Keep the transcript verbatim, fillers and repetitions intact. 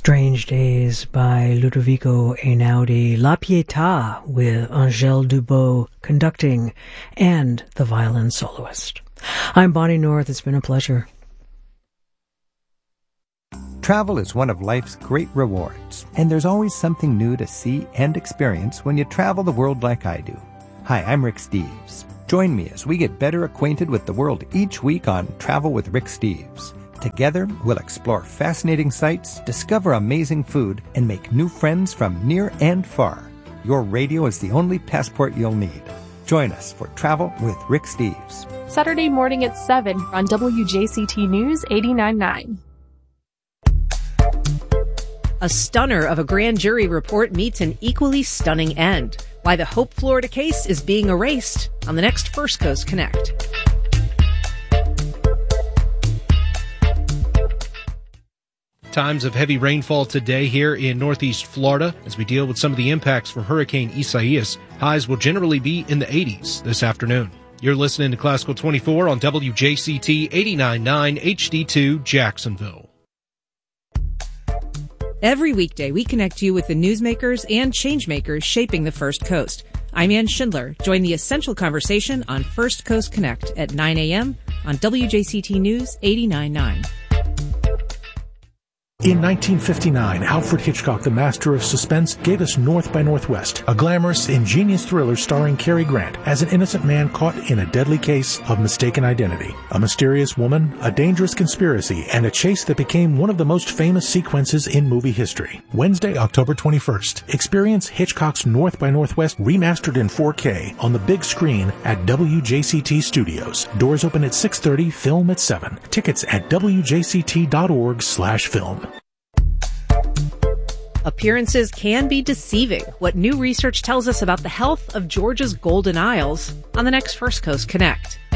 Strange Days by Ludovico Einaudi, La Pietà with Angèle Dubot conducting, and the violin soloist. I'm Bonnie North. It's been a pleasure. Travel is one of life's great rewards, and there's always something new to see and experience when you travel the world like I do. Hi, I'm Rick Steves. Join me as we get better acquainted with the world each week on Travel with Rick Steves. Together, we'll explore fascinating sights, discover amazing food, and make new friends from near and far. Your radio is the only passport you'll need. Join us for Travel with Rick Steves. Saturday morning at seven on W J C T News eighty-nine point nine. A stunner of a grand jury report meets an equally stunning end. Why the Hope, Florida case is being erased on the next First Coast Connect. Times of heavy rainfall today here in Northeast Florida as we deal with some of the impacts from Hurricane Isaias. Highs will generally be in the eighties this afternoon. You're listening to Classical twenty-four on W J C T eighty-nine point nine H D two Jacksonville. Every weekday, we connect you with the newsmakers and changemakers shaping the First Coast. I'm Ann Schindler. Join the essential conversation on First Coast Connect at nine a.m. on W J C T News eighty-nine point nine. In nineteen fifty-nine, Alfred Hitchcock, the master of suspense, gave us North by Northwest, a glamorous, ingenious thriller starring Cary Grant as an innocent man caught in a deadly case of mistaken identity. A mysterious woman, a dangerous conspiracy, and a chase that became one of the most famous sequences in movie history. Wednesday, October twenty-first, experience Hitchcock's North by Northwest remastered in four K on the big screen at W J C T Studios. Doors open at six thirty, film at seven. Tickets at W J C T dot org slash film. Appearances can be deceiving. What new research tells us about the health of Georgia's Golden Isles on the next First Coast Connect.